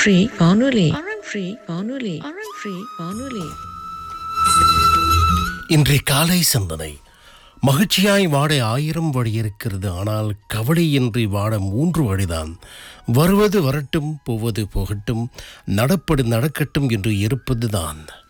Free வானொலி. Free வானொலி. Free வானொலி. இன்றைய காலை சிந்தனை. மகிழ்ச்சியாய் வாட 1000 வழி இருக்கிறது, ஆனால் கவலையின்றி வாட 3 வழிதான். வருவது வரட்டும், போவது போகட்டும், நடப்பது நடக்கட்டும் என்று இருப்பதுதான்.